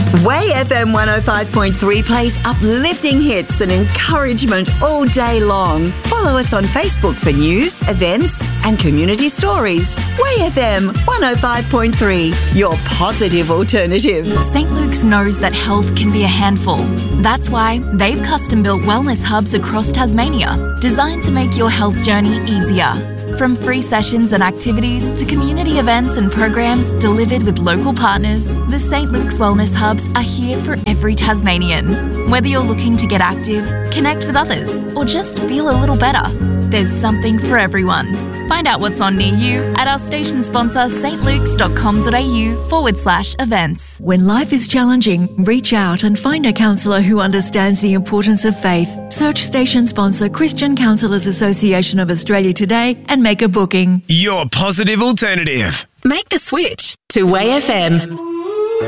Way FM 105.3 plays uplifting hits and encouragement all day long. Follow us on Facebook for news, events and community stories. Way FM 105.3, your positive alternative. St. Luke's knows that health can be a handful. That's why they've custom-built wellness hubs across Tasmania, designed to make your health journey easier. From free sessions and activities to community events and programs delivered with local partners, the St. Luke's Wellness Hubs are here for every Tasmanian. Whether you're looking to get active, connect with others, or just feel a little better, there's something for everyone. Find out what's on near you at our station sponsor stlukes.com.au/events. When life is challenging, reach out and find a counsellor who understands the importance of faith. Search station sponsor Christian Counsellors Association of Australia today and make a booking. Your positive alternative. Make the switch to Way FM.